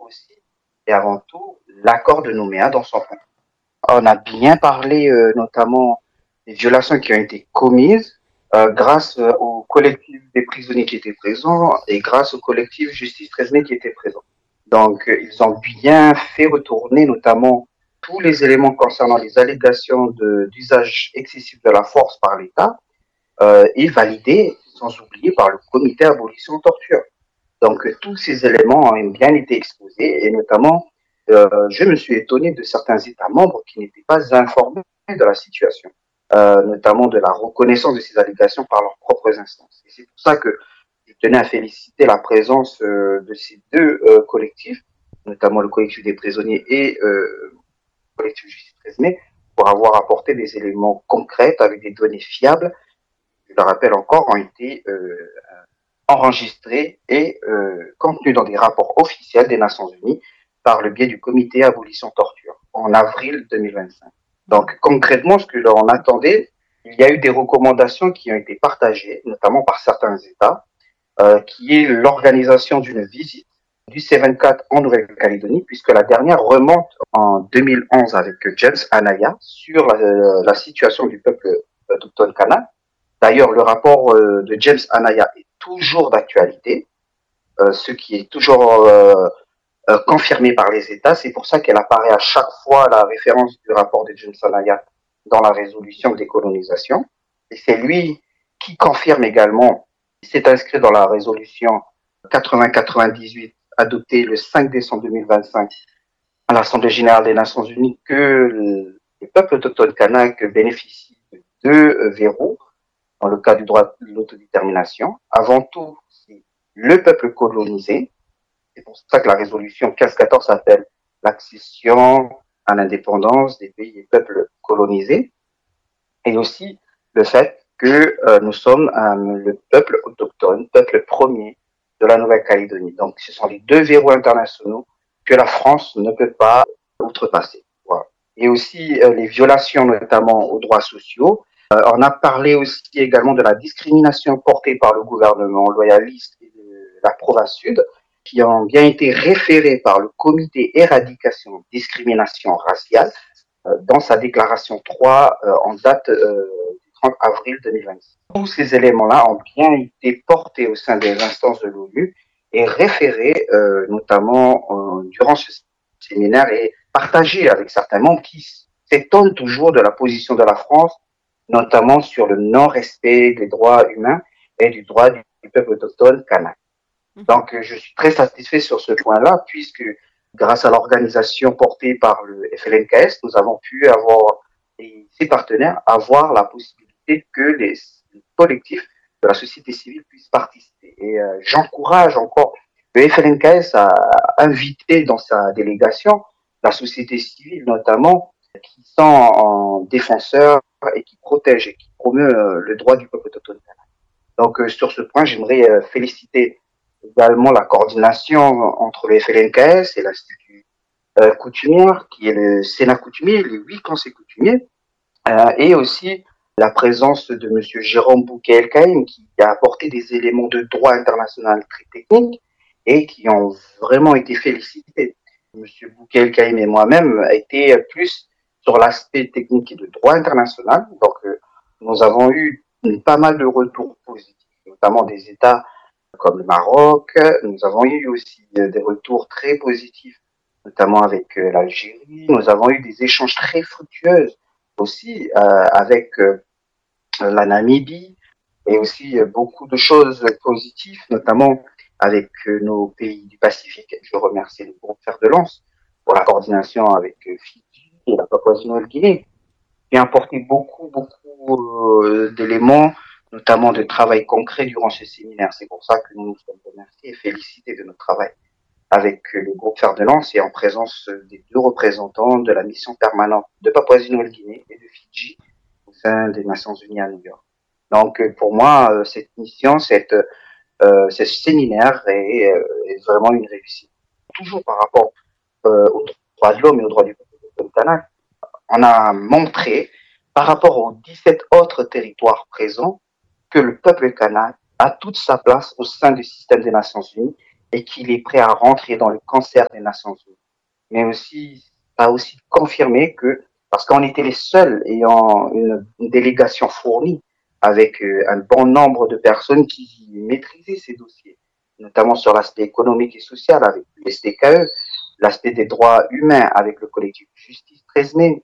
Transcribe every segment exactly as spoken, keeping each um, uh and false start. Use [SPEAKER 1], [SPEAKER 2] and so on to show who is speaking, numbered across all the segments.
[SPEAKER 1] aussi et avant tout l'accord de Nouméa dans son fond. On a bien parlé euh, notamment des violations qui ont été commises euh, grâce euh, au collectif des prisonniers qui étaient présents et grâce au collectif Justice treize mai qui était présent. Donc, euh, ils ont bien fait retourner notamment tous les éléments concernant les allégations de, d'usage excessif de la force par l'État euh, et validés, sans oublier, par le comité abolition torture. Donc, euh, tous ces éléments ont bien été exposés et notamment, euh, je me suis étonné de certains États membres qui n'étaient pas informés de la situation, euh, notamment de la reconnaissance de ces allégations par leurs propres instances. Et c'est pour ça que je tenais à féliciter la présence euh, de ces deux euh, collectifs, notamment le collectif des prisonniers et euh, le collectif Justice treize mai, pour avoir apporté des éléments concrets avec des données fiables, je le rappelle encore, ont été euh, enregistrés et euh, contenus dans des rapports officiels des Nations Unies par le biais du comité abolition torture en avril deux mille vingt-cinq. Donc concrètement, ce que l'on attendait, il y a eu des recommandations qui ont été partagées, notamment par certains États, euh, qui est l'organisation d'une visite du C vingt-quatre en Nouvelle-Calédonie, puisque la dernière remonte en deux mille onze avec James Anaya sur la, la situation du peuple autochtone kanak. D'ailleurs, le rapport euh, de James Anaya est toujours d'actualité, euh, ce qui est toujours euh, euh, confirmé par les États. C'est pour ça qu'elle apparaît à chaque fois la référence du rapport de James Anaya dans la résolution de décolonisation. Et c'est lui qui confirme également, il s'est inscrit dans la résolution quatre-vingts quatre-vingt-dix-huit adoptée le cinq décembre deux mille vingt-cinq à l'Assemblée générale des Nations unies, que le, le peuple autochtone kanak bénéficie de deux verrous dans le cas du droit de l'autodétermination. Avant tout, c'est le peuple colonisé. C'est pour ça que la résolution quinze quatorze s'appelle l'accession à l'indépendance des pays et peuples colonisés. Et aussi le fait que euh, nous sommes euh, le peuple autochtone, peuple premier de la Nouvelle-Calédonie. Donc ce sont les deux verrous internationaux que la France ne peut pas outrepasser. Voilà. Et aussi euh, les violations notamment aux droits sociaux. Euh, on a parlé aussi également de la discrimination portée par le gouvernement loyaliste et de la Province Sud, qui ont bien été référées par le comité éradication discrimination raciale euh, dans sa déclaration trois euh, en date euh, du trente avril deux mille vingt-six. Tous ces éléments-là ont bien été portés au sein des instances de l'ONU et référés euh, notamment euh, durant ce séminaire et partagés avec certains membres qui s'étonnent toujours de la position de la France, notamment sur le non-respect des droits humains et du droit du peuple autochtone kanak. Donc, je suis très satisfait sur ce point-là, puisque grâce à l'organisation portée par le F L N K S, nous avons pu avoir, et ses partenaires, avoir la possibilité que les, les collectifs de la société civile puissent participer. Et euh, j'encourage encore le F L N K S à inviter dans sa délégation la société civile, notamment, qui sont en défenseurs et qui protègent et qui promeut euh, le droit du peuple autochtone. Donc, euh, sur ce point, j'aimerais euh, féliciter également la coordination entre le F L N K S et l'Institut euh, coutumière, qui est le Sénat coutumier, les huit conseils coutumiers, euh, et aussi la présence de M. Jérôme Bouquet-Elkaïm, qui a apporté des éléments de droit international très techniques et qui ont vraiment été félicités. M. Bouquet-Elkaïm et moi-même a été plus sur l'aspect technique et de droit international. Donc, euh, nous avons eu pas mal de retours positifs, notamment des États comme le Maroc. Nous avons eu aussi des retours très positifs, notamment avec euh, l'Algérie. Nous avons eu des échanges très fructueux aussi euh, avec euh, la Namibie et aussi euh, beaucoup de choses positives, notamment avec euh, nos pays du Pacifique. Je remercie le groupe Fer de Lance pour la coordination avec euh, Fidji et la Papouasie-Nouvelle-Guinée, qui a apporté beaucoup, beaucoup euh, d'éléments, notamment de travail concret durant ce séminaire. C'est pour ça que nous nous sommes remerciés et félicités de notre travail avec le groupe Fer de Lance et en présence des deux représentants de la mission permanente de Papouasie-Nouvelle-Guinée et de Fidji au sein des Nations Unies à New York. Donc, pour moi, cette mission, cette, euh, ce séminaire est, est vraiment une réussite. Toujours par rapport euh, aux droits de l'homme et aux droits du peuple kanak, on a montré, par rapport aux dix-sept autres territoires présents, que le peuple kanak a toute sa place au sein du système des Nations Unies et qu'il est prêt à rentrer dans le concert des Nations Unies. Mais aussi, a aussi confirmé que, parce qu'on était les seuls ayant une, une délégation fournie avec euh, un bon nombre de personnes qui maîtrisaient ces dossiers, notamment sur l'aspect économique et social avec le S D K E, l'aspect des droits humains avec le collectif Justice treize mai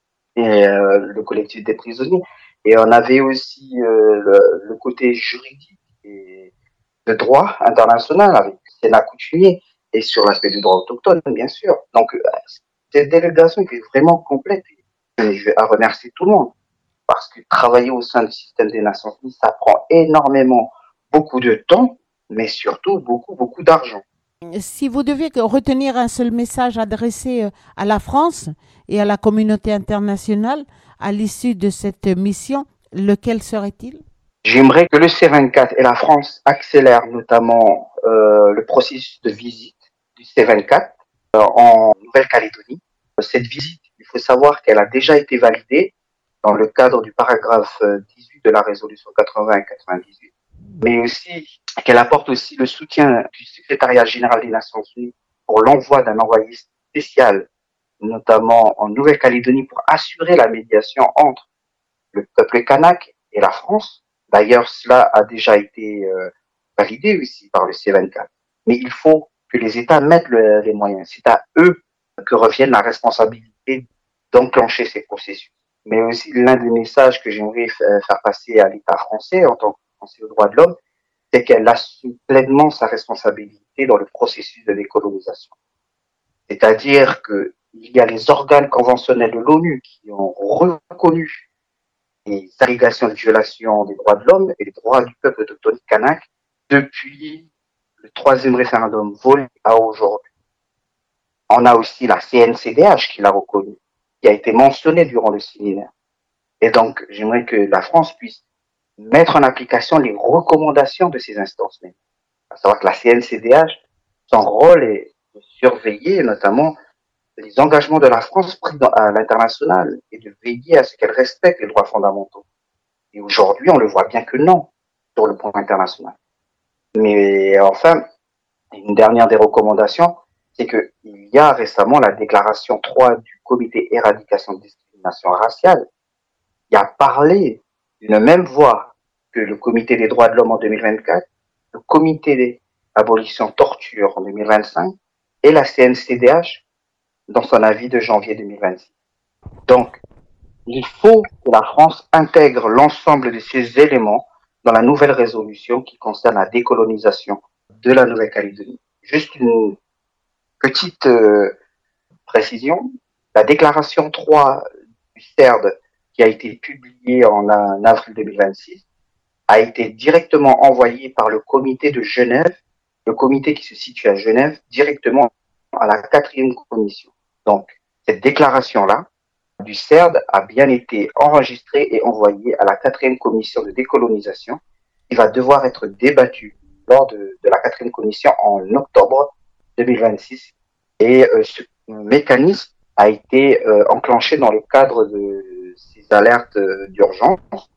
[SPEAKER 1] et euh, le collectif des prisonniers. Et on avait aussi euh, le, le côté juridique et de droit international avec le Sénat coutumier et sur l'aspect du droit autochtone, bien sûr. Donc, euh, cette délégation était vraiment complète. Et je vais à remercier tout le monde parce que travailler au sein du système des Nations Unies, ça prend énormément, beaucoup de temps, mais surtout beaucoup, beaucoup d'argent.
[SPEAKER 2] Si vous deviez retenir un seul message adressé euh, à la France et à la communauté internationale à l'issue de cette mission, lequel serait-il?
[SPEAKER 1] J'aimerais que le C vingt-quatre et la France accélèrent notamment euh, le processus de visite du C vingt-quatre euh, en Nouvelle-Calédonie. Cette visite, il faut savoir qu'elle a déjà été validée dans le cadre du paragraphe dix-huit de la résolution quatre-vingts et quatre-vingt-dix-huit, mais aussi qu'elle apporte aussi le soutien du secrétariat général des Nations Unies pour l'envoi d'un envoyé spécial, notamment en Nouvelle-Calédonie, pour assurer la médiation entre le peuple kanak et la France. D'ailleurs, cela a déjà été euh, validé aussi par le C vingt-quatre. Mais il faut que les États mettent le, les moyens. C'est à eux que revienne la responsabilité d'enclencher ces processus. Mais aussi, l'un des messages que j'aimerais faire passer à l'État français en tant que Français aux droits de l'homme, c'est qu'elle assume pleinement sa responsabilité dans le processus de décolonisation. C'est-à-dire qu'il y a les organes conventionnels de l'ONU qui ont reconnu les allégations de violation des droits de l'homme et des droits du peuple autochtone kanak depuis le troisième référendum volé à aujourd'hui. On a aussi la C N C D H qui l'a reconnu, qui a été mentionnée durant le séminaire. Et donc, j'aimerais que la France puisse mettre en application les recommandations de ces instances mêmes. À savoir que la C N C D H, son rôle est de surveiller notamment les engagements de la France pris à l'international et de veiller à ce qu'elle respecte les droits fondamentaux. Et aujourd'hui, on le voit bien que non, sur le plan international. Mais enfin, une dernière des recommandations, c'est qu'il y a récemment la déclaration trois du comité éradication de discrimination raciale qui a parlé d'une même voix que le comité des droits de l'homme en deux mille vingt-quatre, le comité d'abolition torture en deux mille vingt-cinq et la C N C D H dans son avis de janvier deux mille vingt-six. Donc, il faut que la France intègre l'ensemble de ces éléments dans la nouvelle résolution qui concerne la décolonisation de la Nouvelle-Calédonie. Juste une petite euh, précision, la déclaration trois du CERD qui a été publiée en, en avril deux mille vingt-six a été directement envoyée par le comité de Genève, le comité qui se situe à Genève, directement à la quatrième commission. Donc, cette déclaration-là, du CERD a bien été enregistré et envoyé à la quatrième commission de décolonisation qui va devoir être débattue lors de, de la quatrième commission en octobre deux mille vingt-six. Et euh, ce mécanisme a été euh, enclenché dans le cadre de ces alertes euh, d'urgence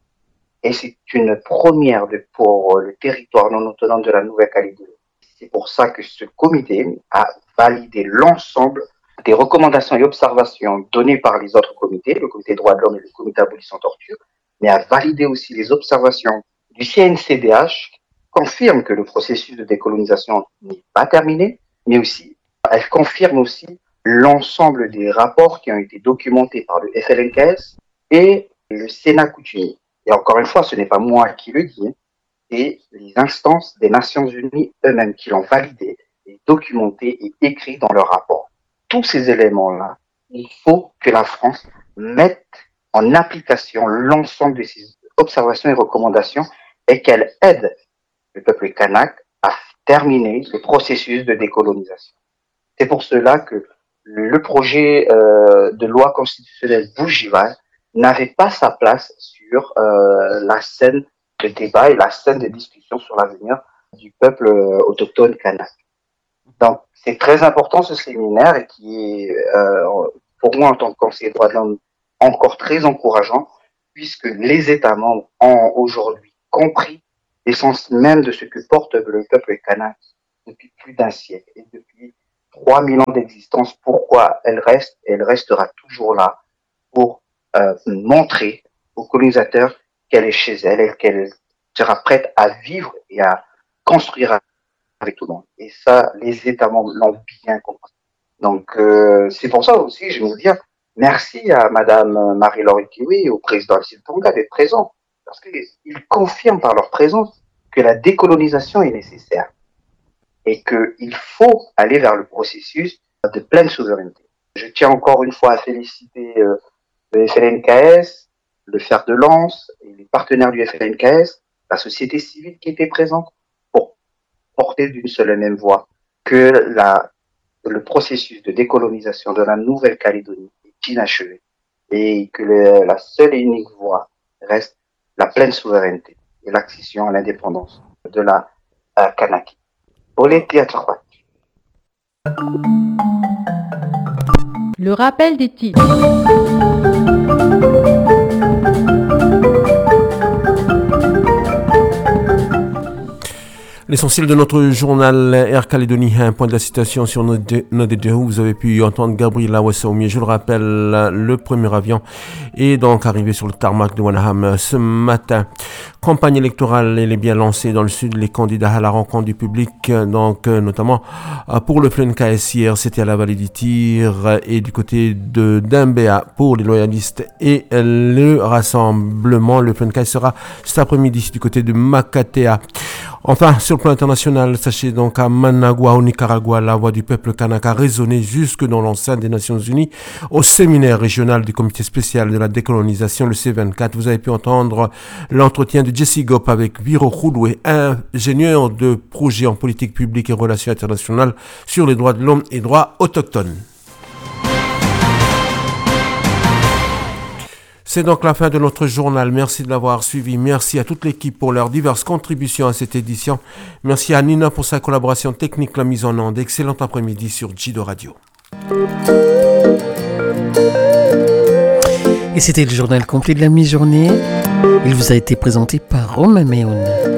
[SPEAKER 1] et c'est une première de, pour le territoire non autonome de la Nouvelle-Calédonie. C'est pour ça que ce comité a validé l'ensemble des recommandations et observations données par les autres comités, le comité droits de l'homme et le comité abolition torture, mais a validé aussi les observations du C N C D H, confirme que le processus de décolonisation n'est pas terminé, mais aussi, elle confirme aussi l'ensemble des rapports qui ont été documentés par le F L N K S et le Sénat coutumier. Et encore une fois, ce n'est pas moi qui le dis, c'est les instances des Nations Unies eux-mêmes qui l'ont validé, et documenté et écrit dans leur rapport. Tous ces éléments-là, il faut que la France mette en application l'ensemble de ces observations et recommandations et qu'elle aide le peuple kanak à terminer le processus de décolonisation. C'est pour cela que le projet euh, de loi constitutionnelle Bougival n'avait pas sa place sur euh, la scène de débat et la scène de discussion sur l'avenir du peuple euh, autochtone kanak. Donc, c'est très important ce séminaire et qui est, euh, pour moi, en tant que conseiller droits de l'homme, encore très encourageant, puisque les États membres ont aujourd'hui compris l'essence même de ce que porte le peuple kanak. depuis plus d'un siècle et depuis trois mille ans d'existence. Pourquoi elle reste? Elle restera toujours là pour euh, montrer aux colonisateurs qu'elle est chez elle et qu'elle sera prête à vivre et à construire avec tout le monde. Et ça, les États membres l'ont bien compris. Donc, euh, c'est pour ça aussi, je veux dire, merci à Madame Marie-Laure Kiwi et au président Alcide Tonga d'être présents, parce qu'ils confirment par leur présence que la décolonisation est nécessaire et qu'il faut aller vers le processus de pleine souveraineté. Je tiens encore une fois à féliciter euh, le F L N K S, le fer de lance et les partenaires du F L N K S, la société civile qui était présente pour porter d'une seule et même voix que la, le processus de décolonisation de la Nouvelle-Calédonie est inachevé et que le, la seule et unique voie reste la pleine souveraineté et l'accession à l'indépendance de la euh, Kanaki. Pour les théâtres.
[SPEAKER 3] Le rappel des titres.
[SPEAKER 4] L'essentiel de notre journal Air Calédonie, un point de la situation sur Nodedehou. Vous avez pu entendre Gabriela Wassaoumi. Je le rappelle, le premier avion est donc arrivé sur le tarmac de Wanaham ce matin. Campagne électorale, elle est bien lancée dans le sud. Les candidats à la rencontre du public, donc notamment pour le F L N K S hier, c'était à la vallée du Tir et du côté de Dambéa pour les loyalistes et le rassemblement. Le F L N K S sera cet après-midi du côté de Makatea. Enfin, sur le plan international, sachez donc à Managua, au Nicaragua, la voix du peuple kanak a résonné jusque dans l'enceinte des Nations Unies au séminaire régional du comité spécial de la décolonisation, le C vingt-quatre. Vous avez pu entendre l'entretien de Jesse Gop avec Viro Khouloué, ingénieur de projet en politique publique et relations internationales sur les droits de l'homme et droits autochtones. C'est donc la fin de notre journal. Merci de l'avoir suivi. Merci à toute l'équipe pour leurs diverses contributions à cette édition. Merci à Nina pour sa collaboration technique, la mise en onde. Excellent après-midi sur Jido Radio.
[SPEAKER 5] Et c'était le journal complet de la mi-journée. Il vous a été présenté par Romain Méon.